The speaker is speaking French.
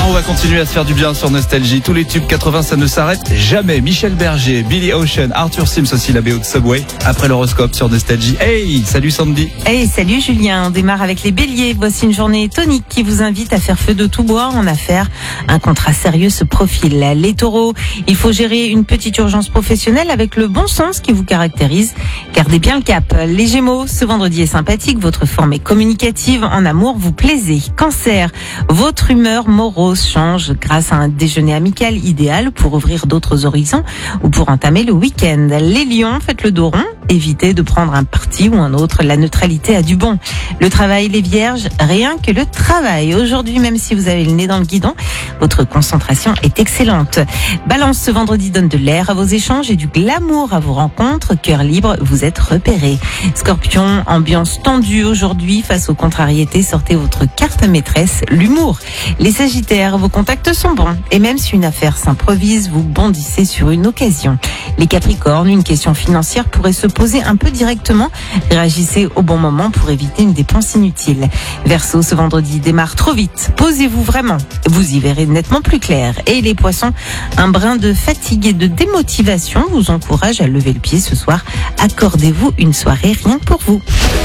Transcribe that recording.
On va continuer à se faire du bien sur Nostalgie. Tous les tubes 80, ça ne s'arrête jamais. Michel Berger, Billy Ocean, Arthur Sims aussi, la BO de Subway. Après l'horoscope sur Nostalgie. Hey, salut Sandy. Hey, salut Julien. On démarre avec les béliers. Voici une journée tonique qui vous invite à faire feu de tout bois en affaires. Un contrat sérieux se profile. Les taureaux, il faut gérer une petite urgence professionnelle avec le bon sens qui vous caractérise. Gardez bien le cap. Les gémeaux, ce vendredi est sympathique. Votre forme est communicative. En amour, vous plaisez. Cancer, votre humeur morose change grâce à un déjeuner amical idéal pour ouvrir d'autres horizons ou pour entamer le week-end. Les lions, faites le dos rond. Évitez de prendre un parti ou un autre. La neutralité a du bon. Le travail, les vierges, rien que le travail. Aujourd'hui, même si vous avez le nez dans le guidon, votre concentration est excellente. Balance, ce vendredi donne de l'air à vos échanges et du glamour à vos rencontres. Cœur libre, vous êtes repéré. Scorpion, ambiance tendue aujourd'hui. Face aux contrariétés, sortez votre carte maîtresse, l'humour. Les sagittaires, vos contacts sont bons. Et même si une affaire s'improvise, vous bondissez sur une occasion. Les capricornes, une question financière pourrait se poser un peu directement. Réagissez au bon moment pour éviter une dépense inutile. Verseau, ce vendredi démarre trop vite. Posez-vous vraiment. Vous y verrez nettement plus clair. Et les poissons, un brin de fatigue et de démotivation vous encourage à lever le pied ce soir. Accordez-vous une soirée rien que pour vous.